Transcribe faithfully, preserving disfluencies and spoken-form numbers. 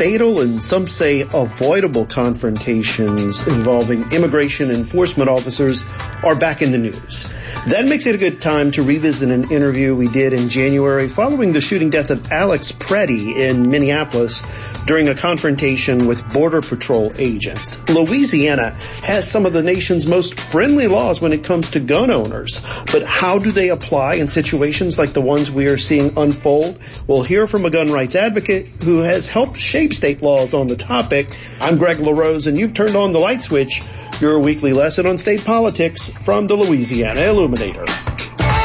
fatal and some say avoidable confrontations involving immigration enforcement officers are back in the news. That makes it a good time to revisit an interview we did in January following the shooting death of Alex Preddy in Minneapolis during a confrontation with Border Patrol agents. Louisiana has some of the nation's most friendly laws when it comes to gun owners, but how do they apply in situations like the ones we are seeing unfold? We'll hear from a gun rights advocate who has helped shape state laws on the topic. I'm Greg LaRose, and you've turned on the light switch, your weekly lesson on state politics from the Louisiana Illuminator.